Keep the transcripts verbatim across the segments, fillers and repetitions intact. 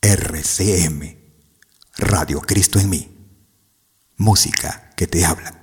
R C M, Radio Cristo en mí. Música que te habla.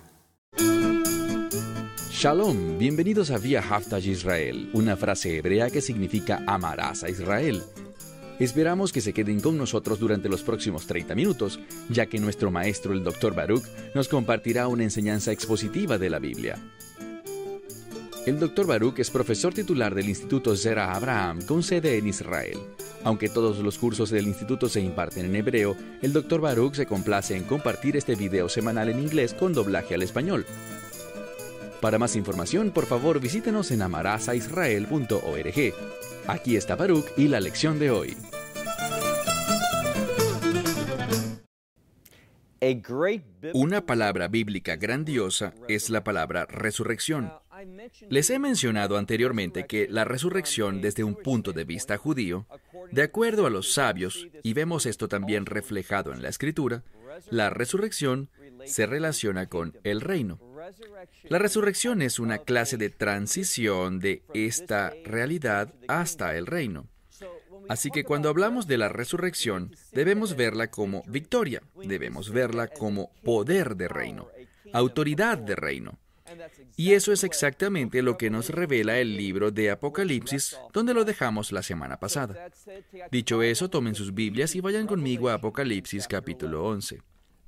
Shalom, bienvenidos a Via Haftaj Israel, una frase hebrea que significa amarás a Israel. Esperamos que se queden con nosotros durante los próximos treinta minutos, ya que nuestro maestro, el doctor Baruch, nos compartirá una enseñanza expositiva de la Biblia. El doctor Baruch es profesor titular del Instituto Zera Abraham, con sede en Israel. Aunque todos los cursos del instituto se imparten en hebreo, el doctor Baruch se complace en compartir este video semanal en inglés con doblaje al español. Para más información, por favor, visítenos en amarazaisrael punto org. Aquí está Baruch y la lección de hoy. Una palabra bíblica grandiosa es la palabra resurrección. Les he mencionado anteriormente que la resurrección desde un punto de vista judío, de acuerdo a los sabios, y vemos esto también reflejado en la Escritura, la resurrección se relaciona con el reino. La resurrección es una clase de transición de esta realidad hasta el reino. Así que cuando hablamos de la resurrección, debemos verla como victoria, debemos verla como poder de reino, autoridad de reino. Y eso es exactamente lo que nos revela el libro de Apocalipsis, donde lo dejamos la semana pasada. Dicho eso, tomen sus Biblias y vayan conmigo a Apocalipsis capítulo once.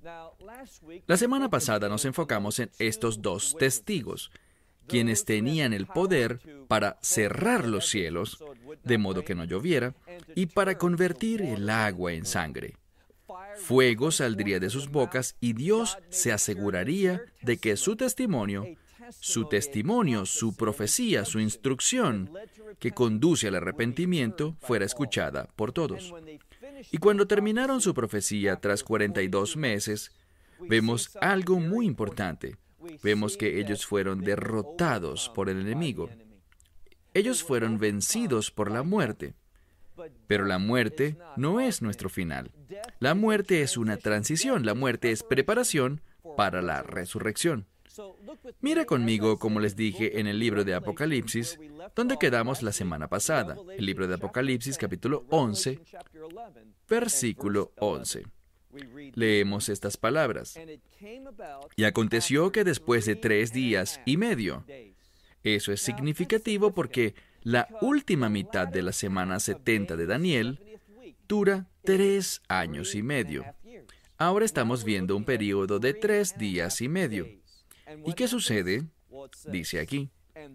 La semana pasada nos enfocamos en estos dos testigos, quienes tenían el poder para cerrar los cielos, de modo que no lloviera, y para convertir el agua en sangre. Fuego saldría de sus bocas y Dios se aseguraría de que su testimonio, su testimonio, su profecía, su instrucción, que conduce al arrepentimiento, fuera escuchada por todos. Y cuando terminaron su profecía tras cuarenta y dos meses, vemos algo muy importante. Vemos que ellos fueron derrotados por el enemigo. Ellos fueron vencidos por la muerte. Pero la muerte no es nuestro final. La muerte es una transición. La muerte es preparación para la resurrección. Mira conmigo, como les dije en el libro de Apocalipsis, donde quedamos la semana pasada. El libro de Apocalipsis, capítulo once, versículo once. Leemos estas palabras. Y aconteció que después de tres días y medio. Eso es significativo porque la última mitad de la semana setenta de Daniel dura tres años y medio. Ahora estamos viendo un período de tres días y medio. ¿Y qué sucede? Dice aquí.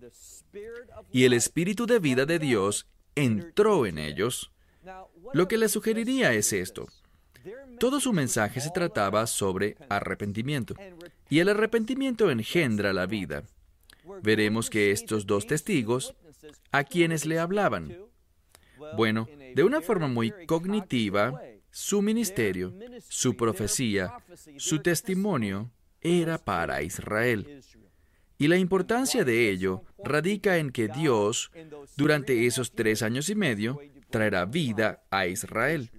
Y el Espíritu de vida de Dios entró en ellos. Lo que les sugeriría es esto. Todo su mensaje se trataba sobre arrepentimiento. Y el arrepentimiento engendra la vida. Veremos que estos dos testigos, ¿a quienes le hablaban? Bueno, de una forma muy cognitiva, su ministerio, su profecía, su testimonio era para Israel. Y la importancia de ello radica en que Dios, durante esos tres años y medio, traerá vida a Israel.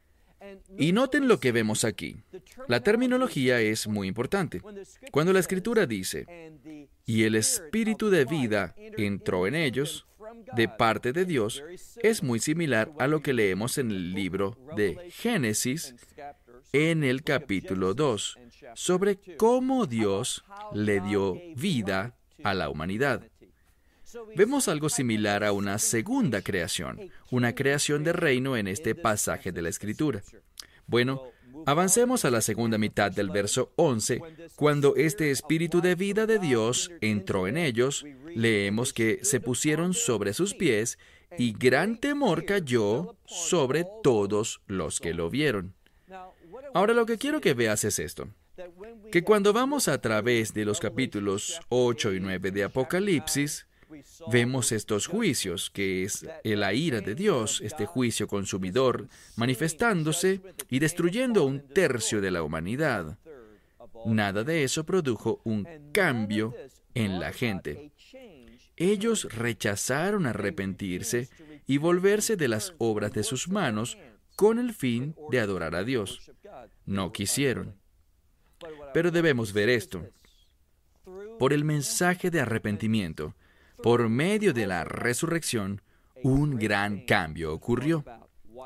Y noten lo que vemos aquí. La terminología es muy importante. Cuando la Escritura dice, y el Espíritu de vida entró en ellos, de parte de Dios, es muy similar a lo que leemos en el libro de Génesis, en el capítulo dos, sobre cómo Dios le dio vida a la humanidad. Vemos algo similar a una segunda creación, una creación de reino en este pasaje de la Escritura. Bueno, avancemos a la segunda mitad del verso once. Cuando este Espíritu de vida de Dios entró en ellos, leemos que se pusieron sobre sus pies y gran temor cayó sobre todos los que lo vieron. Ahora lo que quiero que veas es esto, que cuando vamos a través de los capítulos ocho y nueve de Apocalipsis, vemos estos juicios, que es la ira de Dios, este juicio consumidor, manifestándose y destruyendo un tercio de la humanidad. Nada de eso produjo un cambio en la gente. Ellos rechazaron arrepentirse y volverse de las obras de sus manos con el fin de adorar a Dios. No quisieron. Pero debemos ver esto. Por el mensaje de arrepentimiento, por medio de la resurrección, un gran cambio ocurrió.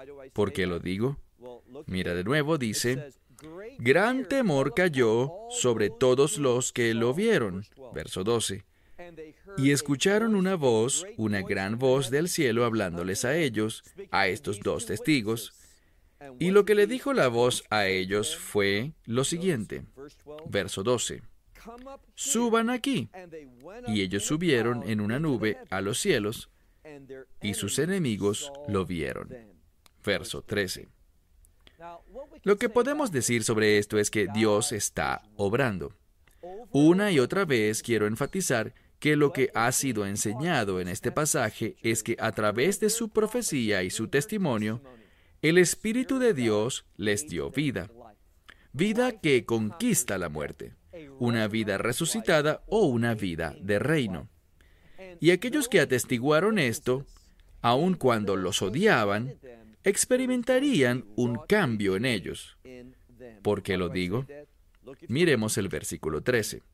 ¿Por qué lo digo? Mira de nuevo, dice, gran temor cayó sobre todos los que lo vieron. Verso doce. Y escucharon una voz, una gran voz del cielo hablándoles a ellos, a estos dos testigos. Y lo que le dijo la voz a ellos fue lo siguiente. Verso doce. Suban aquí. Y ellos subieron en una nube a los cielos, y sus enemigos lo vieron. Verso trece. Lo que podemos decir sobre esto es que Dios está obrando. Una y otra vez quiero enfatizar que lo que ha sido enseñado en este pasaje es que a través de su profecía y su testimonio, el Espíritu de Dios les dio vida. Vida que conquista la muerte, una vida resucitada o una vida de reino. Y aquellos que atestiguaron esto, aun cuando los odiaban, experimentarían un cambio en ellos. ¿Por qué lo digo? Miremos el versículo trece.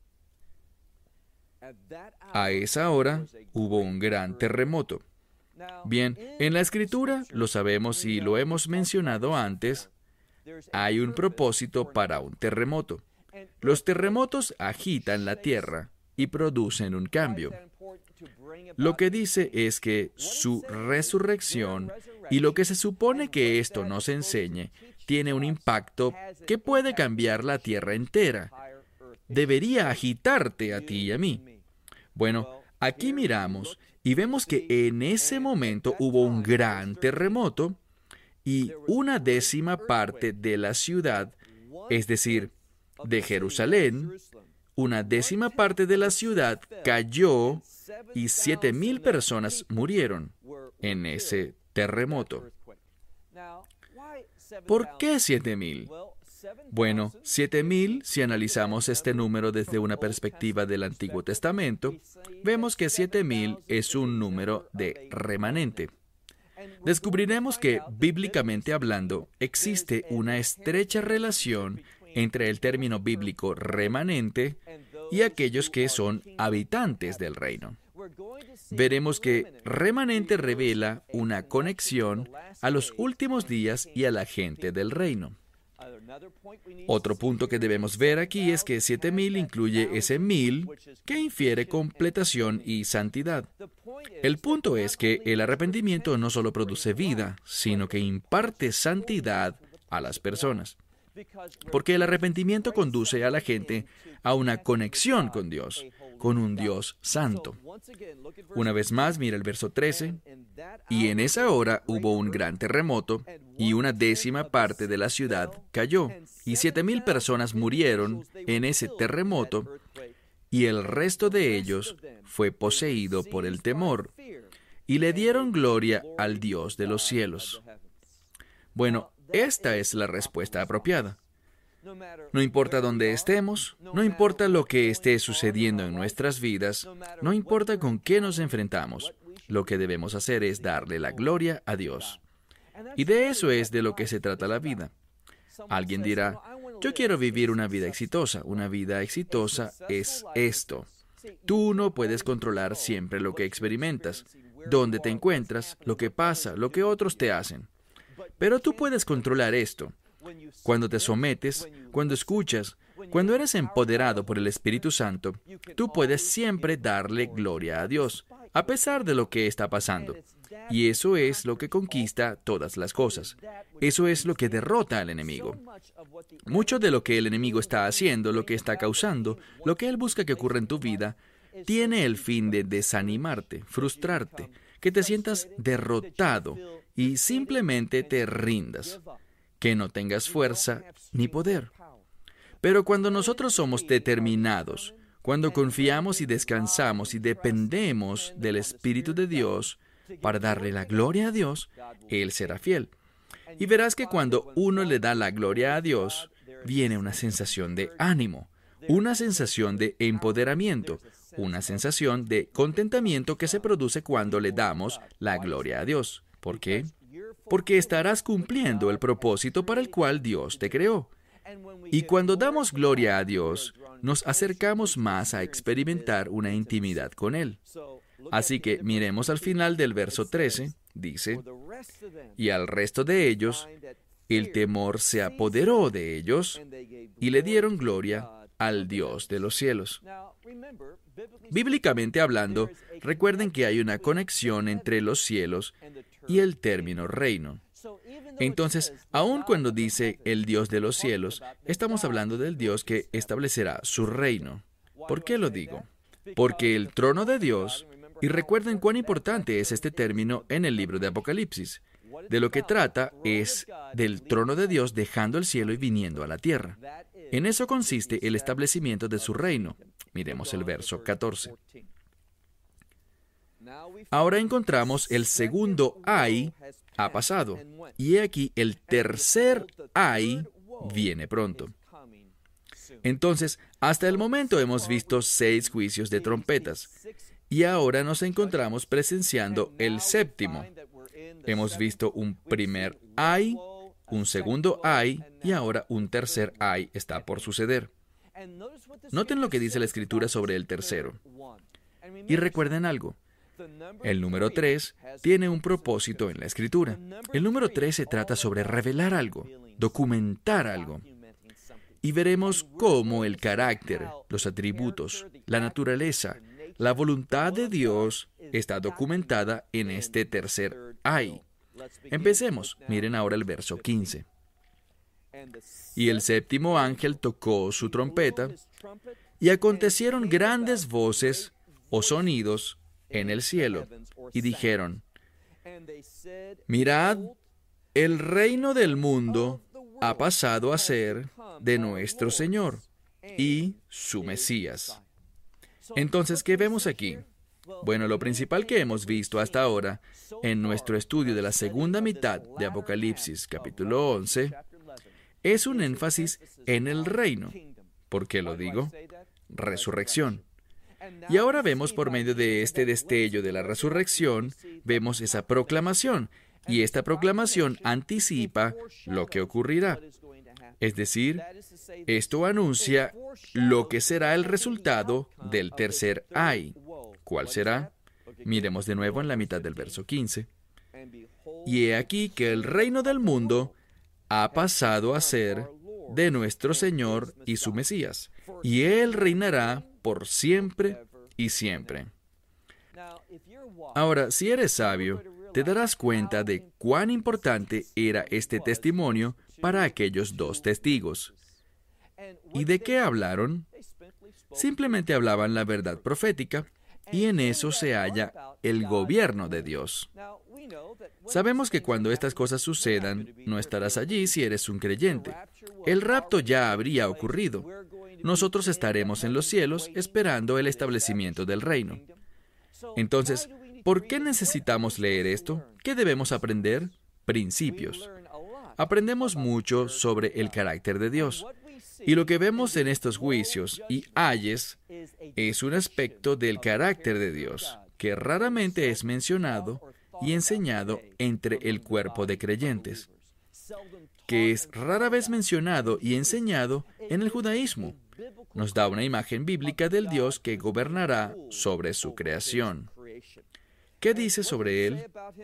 A esa hora hubo un gran terremoto. Bien, en la Escritura, lo sabemos y lo hemos mencionado antes, hay un propósito para un terremoto. Los terremotos agitan la tierra y producen un cambio. Lo que dice es que su resurrección y lo que se supone que esto nos enseñe tiene un impacto que puede cambiar la tierra entera. Debería agitarte a ti y a mí. Bueno, aquí miramos y vemos que en ese momento hubo un gran terremoto y una décima parte de la ciudad, es decir, de Jerusalén, una décima parte de la ciudad cayó y siete mil personas murieron en ese terremoto. ¿Por qué siete mil? Bueno, siete mil, si analizamos este número desde una perspectiva del Antiguo Testamento, vemos que siete mil es un número de remanente. Descubriremos que, bíblicamente hablando, existe una estrecha relación entre el término bíblico remanente y aquellos que son habitantes del reino. Veremos que remanente revela una conexión a los últimos días y a la gente del reino. Otro punto que debemos ver aquí es que siete mil incluye ese mil que infiere completación y santidad. El punto es que el arrepentimiento no solo produce vida, sino que imparte santidad a las personas. Porque el arrepentimiento conduce a la gente a una conexión con Dios, con un Dios santo. Una vez más, mira el verso trece. Y en esa hora hubo un gran terremoto, y una décima parte de la ciudad cayó, y siete mil personas murieron en ese terremoto, y el resto de ellos fue poseído por el temor, y le dieron gloria al Dios de los cielos. Bueno, esta es la respuesta apropiada. No importa dónde estemos, no importa lo que esté sucediendo en nuestras vidas, no importa con qué nos enfrentamos, lo que debemos hacer es darle la gloria a Dios. Y de eso es de lo que se trata la vida. Alguien dirá, yo quiero vivir una vida exitosa. Una vida exitosa es esto. Tú no puedes controlar siempre lo que experimentas, dónde te encuentras, lo que pasa, lo que otros te hacen. Pero tú puedes controlar esto. Cuando te sometes, cuando escuchas, cuando eres empoderado por el Espíritu Santo, tú puedes siempre darle gloria a Dios, a pesar de lo que está pasando. Y eso es lo que conquista todas las cosas. Eso es lo que derrota al enemigo. Mucho de lo que el enemigo está haciendo, lo que está causando, lo que él busca que ocurra en tu vida, tiene el fin de desanimarte, frustrarte, que te sientas derrotado y simplemente te rindas, que no tengas fuerza ni poder. Pero cuando nosotros somos determinados, cuando confiamos y descansamos y dependemos del Espíritu de Dios para darle la gloria a Dios, Él será fiel. Y verás que cuando uno le da la gloria a Dios, viene una sensación de ánimo, una sensación de empoderamiento, una sensación de contentamiento que se produce cuando le damos la gloria a Dios. ¿Por qué? Porque estarás cumpliendo el propósito para el cual Dios te creó. Y cuando damos gloria a Dios, nos acercamos más a experimentar una intimidad con Él. Así que miremos al final del verso trece, dice, Y al resto de ellos, el temor se apoderó de ellos y le dieron gloria al Dios de los cielos. Bíblicamente hablando, recuerden que hay una conexión entre los cielos y el término reino. Entonces, aun cuando dice el Dios de los cielos, estamos hablando del Dios que establecerá su reino. ¿Por qué lo digo? Porque el trono de Dios, y recuerden cuán importante es este término en el libro de Apocalipsis, de lo que trata es del trono de Dios dejando el cielo y viniendo a la tierra. En eso consiste el establecimiento de su reino. Miremos el verso catorce. Ahora encontramos el segundo ay ha pasado, y he aquí el tercer ay viene pronto. Entonces, hasta el momento hemos visto seis juicios de trompetas, y ahora nos encontramos presenciando el séptimo. Hemos visto un primer ay, un segundo ay, y ahora un tercer ay está por suceder. Noten lo que dice la Escritura sobre el tercero. Y recuerden algo. El número tres tiene un propósito en la Escritura. El número tres se trata sobre revelar algo, documentar algo. Y veremos cómo el carácter, los atributos, la naturaleza, la voluntad de Dios está documentada en este tercer ay. Empecemos. Miren ahora el verso quince. Y el séptimo ángel tocó su trompeta, y acontecieron grandes voces o sonidos en el cielo, y dijeron, mirad, el reino del mundo ha pasado a ser de nuestro Señor y su Mesías. Entonces, ¿qué vemos aquí? Bueno, lo principal que hemos visto hasta ahora en nuestro estudio de la segunda mitad de Apocalipsis, capítulo once, es un énfasis en el reino. ¿Por qué lo digo? Resurrección. Y ahora vemos por medio de este destello de la resurrección, vemos esa proclamación, y esta proclamación anticipa lo que ocurrirá. Es decir, esto anuncia lo que será el resultado del tercer ay. ¿Cuál será? Miremos de nuevo en la mitad del verso quince. Y he aquí que el reino del mundo ha pasado a ser de nuestro Señor y su Mesías, y Él reinará por siempre y siempre. Ahora, si eres sabio, te darás cuenta de cuán importante era este testimonio para aquellos dos testigos. ¿Y de qué hablaron? Simplemente hablaban la verdad profética, y en eso se halla el gobierno de Dios. Sabemos que cuando estas cosas sucedan, no estarás allí si eres un creyente. El rapto ya habría ocurrido. Nosotros estaremos en los cielos esperando el establecimiento del reino. Entonces, ¿por qué necesitamos leer esto? ¿Qué debemos aprender? Principios. Aprendemos mucho sobre el carácter de Dios. Y lo que vemos en estos juicios y ayes es un aspecto del carácter de Dios que raramente es mencionado y enseñado entre el cuerpo de creyentes, que es rara vez mencionado y enseñado en el judaísmo. Nos da una imagen bíblica del Dios que gobernará sobre su creación. ¿Qué dice sobre Él?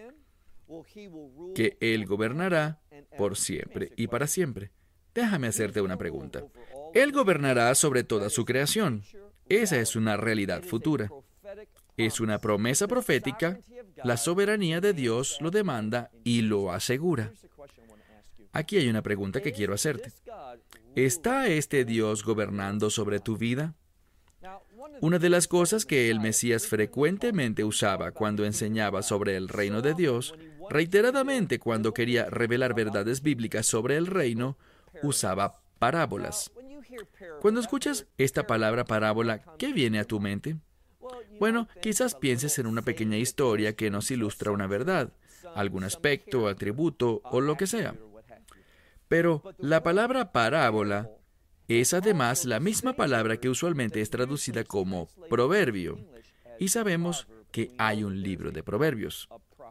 Que Él gobernará por siempre y para siempre. Déjame hacerte una pregunta. Él gobernará sobre toda su creación. Esa es una realidad futura. Es una promesa profética. La soberanía de Dios lo demanda y lo asegura. Aquí hay una pregunta que quiero hacerte. ¿Está este Dios gobernando sobre tu vida? Una de las cosas que el Mesías frecuentemente usaba cuando enseñaba sobre el reino de Dios, reiteradamente cuando quería revelar verdades bíblicas sobre el reino, usaba parábolas. Cuando escuchas esta palabra parábola, ¿qué viene a tu mente? Bueno, quizás pienses en una pequeña historia que nos ilustra una verdad, algún aspecto, atributo o lo que sea. Pero la palabra parábola es además la misma palabra que usualmente es traducida como proverbio, y sabemos que hay un libro de proverbios.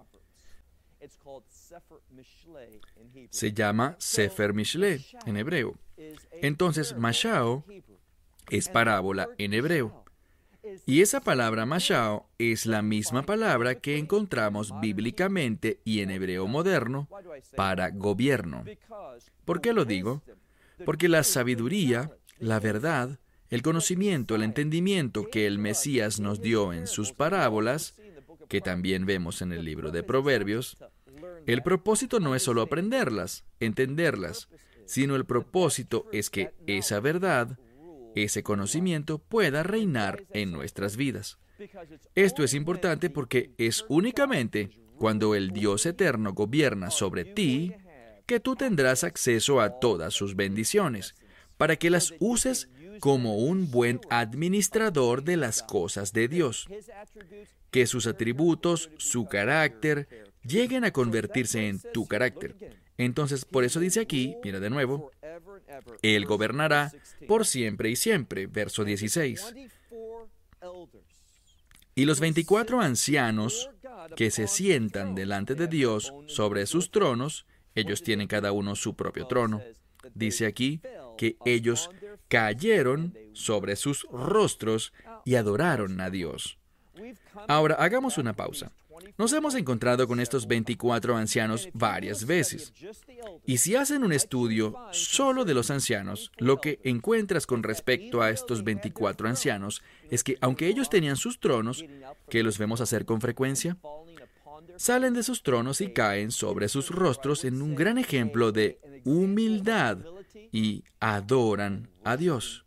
Se llama Sefer Mishle en hebreo. Entonces, Mashao es parábola en hebreo. Y esa palabra mashao es la misma palabra que encontramos bíblicamente y en hebreo moderno para gobierno. ¿Por qué lo digo? Porque la sabiduría, la verdad, el conocimiento, el entendimiento que el Mesías nos dio en sus parábolas, que también vemos en el libro de Proverbios, el propósito no es solo aprenderlas, entenderlas, sino el propósito es que esa verdad, ese conocimiento pueda reinar en nuestras vidas. Esto es importante porque es únicamente cuando el Dios eterno gobierna sobre ti que tú tendrás acceso a todas sus bendiciones, para que las uses como un buen administrador de las cosas de Dios. Que sus atributos, su carácter, lleguen a convertirse en tu carácter. Entonces, por eso dice aquí, mira de nuevo, Él gobernará por siempre y siempre, verso dieciséis. Y los veinticuatro ancianos que se sientan delante de Dios sobre sus tronos, ellos tienen cada uno su propio trono. Dice aquí que ellos cayeron sobre sus rostros y adoraron a Dios. Ahora, hagamos una pausa. Nos hemos encontrado con estos veinticuatro ancianos varias veces. Y si hacen un estudio solo de los ancianos, lo que encuentras con respecto a estos veinticuatro ancianos es que, aunque ellos tenían sus tronos, que los vemos hacer con frecuencia, salen de sus tronos y caen sobre sus rostros en un gran ejemplo de humildad y adoran a Dios.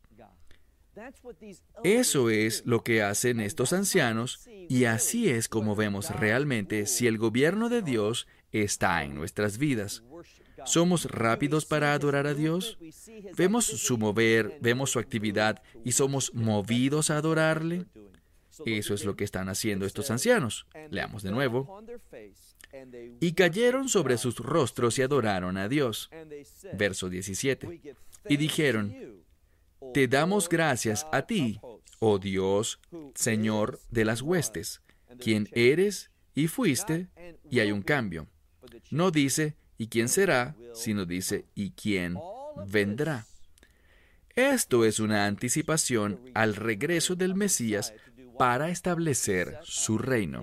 Eso es lo que hacen estos ancianos, y así es como vemos realmente si el gobierno de Dios está en nuestras vidas. ¿Somos rápidos para adorar a Dios? ¿Vemos su mover, vemos su actividad y somos movidos a adorarle? Eso es lo que están haciendo estos ancianos. Leamos de nuevo. Y cayeron sobre sus rostros y adoraron a Dios. Verso diecisiete. Y dijeron: Te damos gracias a ti, oh Dios, Señor de las huestes, quien eres y fuiste, y hay un cambio. No dice, ¿y quién será?, sino dice, ¿y quién vendrá? Esto es una anticipación al regreso del Mesías para establecer su reino.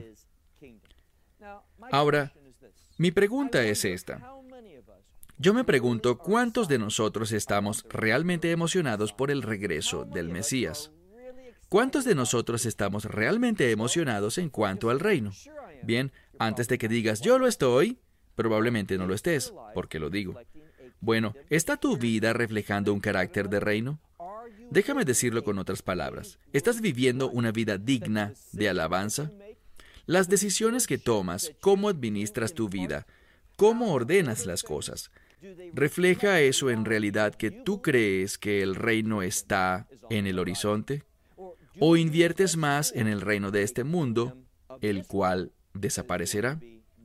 Ahora, mi pregunta es esta. Yo me pregunto cuántos de nosotros estamos realmente emocionados por el regreso del Mesías. ¿Cuántos de nosotros estamos realmente emocionados en cuanto al reino? Bien, antes de que digas yo lo estoy, probablemente no lo estés. ¿Por qué lo digo? Bueno, ¿está tu vida reflejando un carácter de reino? Déjame decirlo con otras palabras. ¿Estás viviendo una vida digna de alabanza? Las decisiones que tomas, cómo administras tu vida, cómo ordenas las cosas, ¿refleja eso en realidad que tú crees que el reino está en el horizonte? ¿O inviertes más en el reino de este mundo, el cual desaparecerá?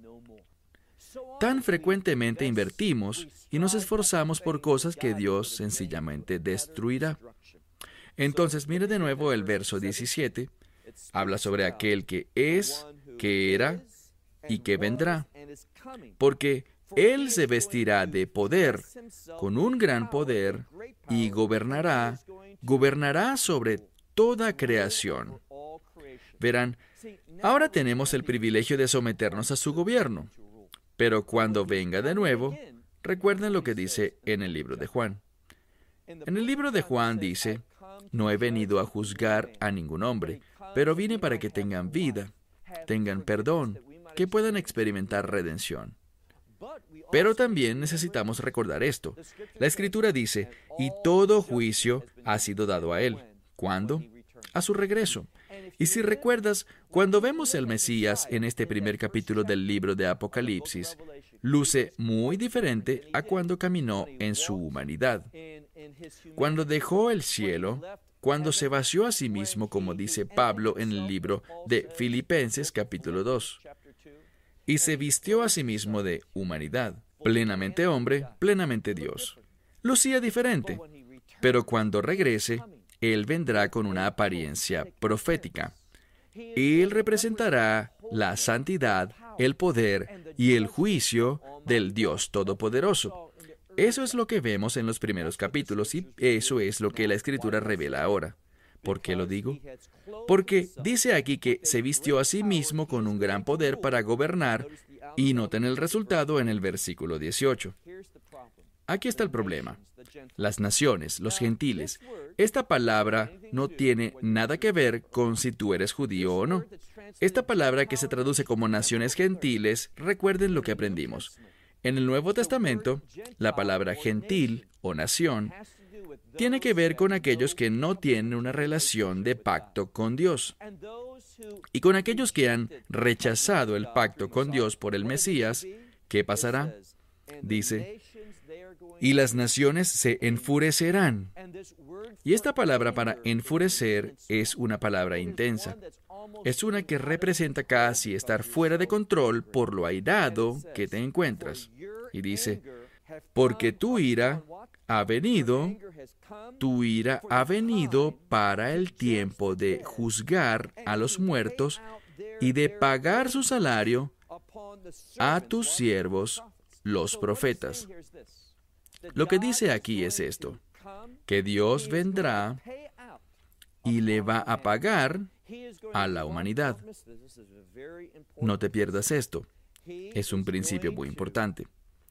Tan frecuentemente invertimos y nos esforzamos por cosas que Dios sencillamente destruirá. Entonces, mire de nuevo el verso diecisiete. Habla sobre aquel que es, que era y que vendrá. Porque Él se vestirá de poder, con un gran poder, y gobernará, gobernará sobre toda creación. Verán, ahora tenemos el privilegio de someternos a su gobierno. Pero cuando venga de nuevo, recuerden lo que dice en el libro de Juan. En el libro de Juan dice, no he venido a juzgar a ningún hombre, pero vine para que tengan vida, tengan perdón, que puedan experimentar redención. Pero también necesitamos recordar esto. La Escritura dice, y todo juicio ha sido dado a Él. ¿Cuándo? A su regreso. Y si recuerdas, cuando vemos el Mesías en este primer capítulo del libro de Apocalipsis, luce muy diferente a cuando caminó en su humanidad. Cuando dejó el cielo, cuando se vació a sí mismo, como dice Pablo en el libro de Filipenses capítulo dos, y se vistió a sí mismo de humanidad, plenamente hombre, plenamente Dios. Lucía diferente, pero cuando regrese, Él vendrá con una apariencia profética. Él representará la santidad, el poder y el juicio del Dios Todopoderoso. Eso es lo que vemos en los primeros capítulos y eso es lo que la Escritura revela ahora. ¿Por qué lo digo? Porque dice aquí que se vistió a sí mismo con un gran poder para gobernar, y noten el resultado en el versículo dieciocho. Aquí está el problema. Las naciones, los gentiles. Esta palabra no tiene nada que ver con si tú eres judío o no. Esta palabra que se traduce como naciones gentiles, recuerden lo que aprendimos. En el Nuevo Testamento, la palabra gentil o nación tiene que ver con aquellos que no tienen una relación de pacto con Dios. Y con aquellos que han rechazado el pacto con Dios por el Mesías, ¿qué pasará? Dice, y las naciones se enfurecerán. Y esta palabra para enfurecer es una palabra intensa. Es una que representa casi estar fuera de control por lo airado que te encuentras. Y dice, porque tu ira ha venido, tu ira ha venido para el tiempo de juzgar a los muertos y de pagar su salario a tus siervos, los profetas. Lo que dice aquí es esto, que Dios vendrá y le va a pagar a la humanidad. No te pierdas esto. Es un principio muy importante.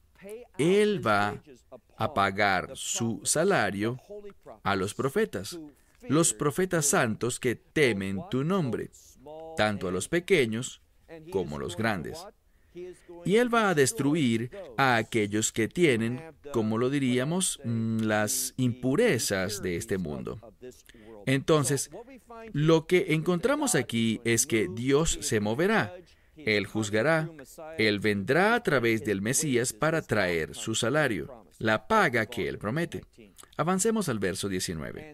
Él va a pagar su salario a los profetas, los profetas santos que temen tu nombre, tanto a los pequeños como a los grandes. Y Él va a destruir a aquellos que tienen, como lo diríamos, las impurezas de este mundo. Entonces, lo que encontramos aquí es que Dios se moverá, Él juzgará, Él vendrá a través del Mesías para traer su salario, la paga que Él promete. Avancemos al verso diecinueve.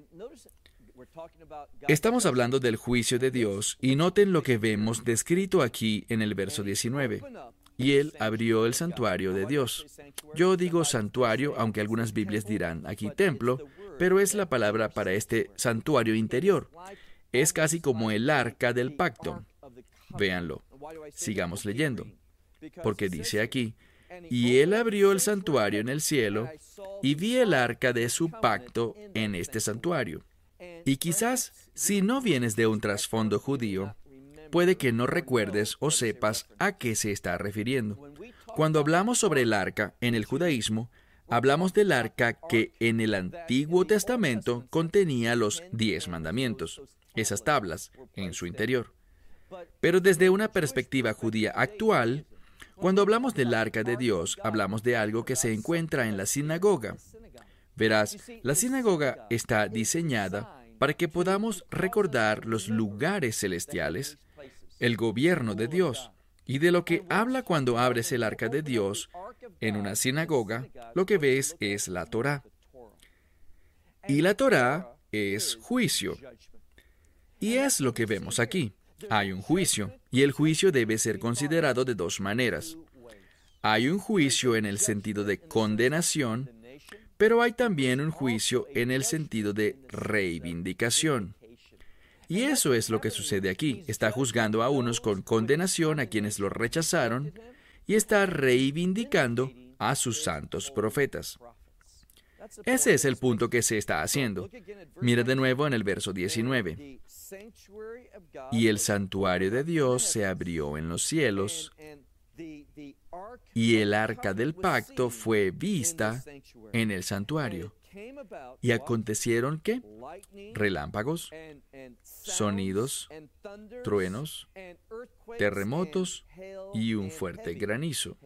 Estamos hablando del juicio de Dios y noten lo que vemos descrito aquí en el verso diecinueve. Y Él abrió el santuario de Dios. Yo digo santuario, aunque algunas Biblias dirán aquí templo, pero es la palabra para este santuario interior. Es casi como el arca del pacto. Véanlo. Sigamos leyendo. Porque dice aquí, y Él abrió el santuario en el cielo, y vi el arca de su pacto en este santuario. Y quizás, si no vienes de un trasfondo judío, puede que no recuerdes o sepas a qué se está refiriendo. Cuando hablamos sobre el arca en el judaísmo, hablamos del arca que en el Antiguo Testamento contenía los diez mandamientos, esas tablas, en su interior. Pero desde una perspectiva judía actual, cuando hablamos del arca de Dios, hablamos de algo que se encuentra en la sinagoga. Verás, la sinagoga está diseñada para que podamos recordar los lugares celestiales, el gobierno de Dios, y de lo que habla cuando abres el arca de Dios en una sinagoga, lo que ves es la Torá. Y la Torá es juicio. Y es lo que vemos aquí. Hay un juicio, y el juicio debe ser considerado de dos maneras. Hay un juicio en el sentido de condenación, pero hay también un juicio en el sentido de reivindicación. Y eso es lo que sucede aquí. Está juzgando a unos con condenación a quienes lo rechazaron y está reivindicando a sus santos profetas. Ese es el punto que se está haciendo. Mira de nuevo en el verso diecinueve. Y el santuario de Dios se abrió en los cielos, y el arca del pacto fue vista en el santuario. ¿Y acontecieron qué? Relámpagos, sonidos, truenos, terremotos y un fuerte granizo.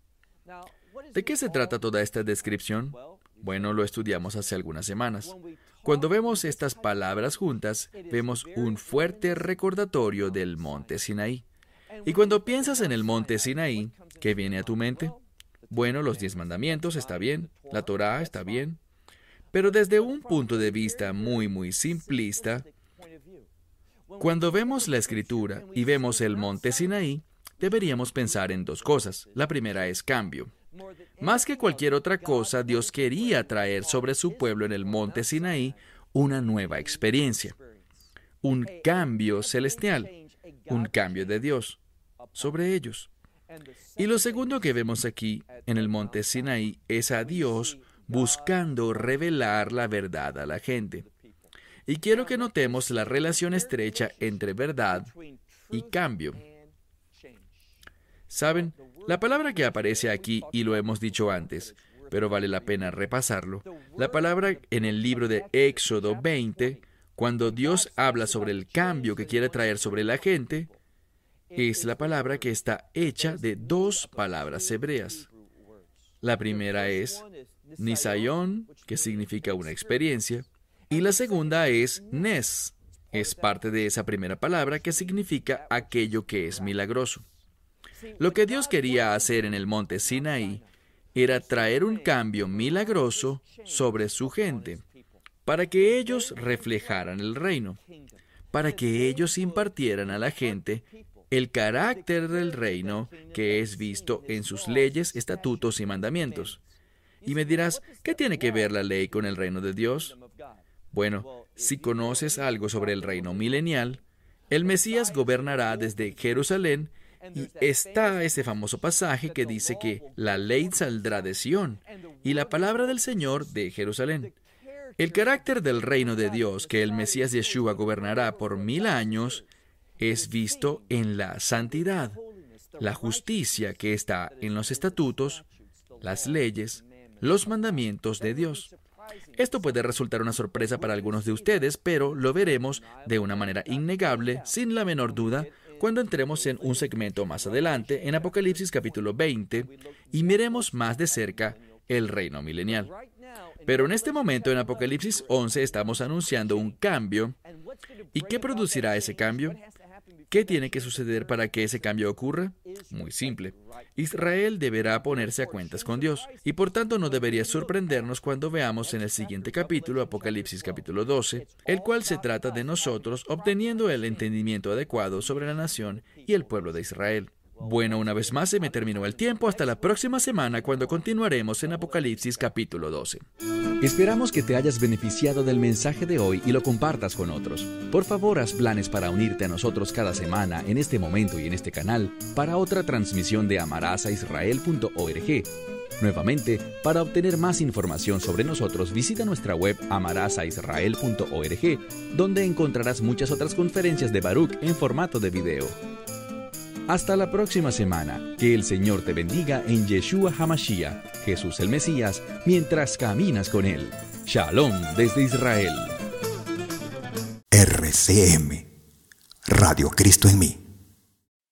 ¿De qué se trata toda esta descripción? Bueno, lo estudiamos hace algunas semanas. Cuando vemos estas palabras juntas, vemos un fuerte recordatorio del monte Sinaí. Y cuando piensas en el monte Sinaí, ¿qué viene a tu mente? Bueno, los diez mandamientos está bien, la Torá está bien, pero desde un punto de vista muy, muy simplista, cuando vemos la Escritura y vemos el monte Sinaí, deberíamos pensar en dos cosas. La primera es cambio. Más que cualquier otra cosa, Dios quería traer sobre su pueblo en el monte Sinaí una nueva experiencia, un cambio celestial, un cambio de Dios sobre ellos. Y lo segundo que vemos aquí en el monte Sinaí es a Dios buscando revelar la verdad a la gente. Y quiero que notemos la relación estrecha entre verdad y cambio. ¿Saben? La palabra que aparece aquí, y lo hemos dicho antes, pero vale la pena repasarlo, la palabra en el libro de Éxodo veinte, cuando Dios habla sobre el cambio que quiere traer sobre la gente, es la palabra que está hecha de dos palabras hebreas. La primera es Nisayon, que significa una experiencia, y la segunda es Nes, es parte de esa primera palabra que significa aquello que es milagroso. Lo que Dios quería hacer en el monte Sinaí era traer un cambio milagroso sobre su gente, para que ellos reflejaran el reino, para que ellos impartieran a la gente el carácter del reino que es visto en sus leyes, estatutos y mandamientos. Y me dirás, ¿qué tiene que ver la ley con el reino de Dios? Bueno, si conoces algo sobre el reino milenial, el Mesías gobernará desde Jerusalén y está ese famoso pasaje que dice que la ley saldrá de Sión y la palabra del Señor de Jerusalén. El carácter del reino de Dios que el Mesías Yeshua gobernará por mil años es visto en la santidad, la justicia que está en los estatutos, las leyes, los mandamientos de Dios. Esto puede resultar una sorpresa para algunos de ustedes, pero lo veremos de una manera innegable, sin la menor duda, cuando entremos en un segmento más adelante, en Apocalipsis capítulo veinte, y miremos más de cerca el reino milenial. Pero en este momento, en Apocalipsis once, estamos anunciando un cambio. ¿Y qué producirá ese cambio? ¿Qué tiene que suceder para que ese cambio ocurra? Muy simple. Israel deberá ponerse a cuentas con Dios, y por tanto no debería sorprendernos cuando veamos en el siguiente capítulo, Apocalipsis capítulo doce, el cual se trata de nosotros obteniendo el entendimiento adecuado sobre la nación y el pueblo de Israel. Bueno, una vez más se me terminó el tiempo. Hasta la próxima semana cuando continuaremos en Apocalipsis capítulo doce. Esperamos que te hayas beneficiado del mensaje de hoy y lo compartas con otros. Por favor, haz planes para unirte a nosotros cada semana en este momento y en este canal para otra transmisión de amarás a israel punto org. Nuevamente, para obtener más información sobre nosotros, visita nuestra web amarás a israel punto org, donde encontrarás muchas otras conferencias de Baruch en formato de video. Hasta la próxima semana. Que el Señor te bendiga en Yeshua HaMashiach, Jesús el Mesías, mientras caminas con Él. Shalom desde Israel. R C M, Radio Cristo en mí.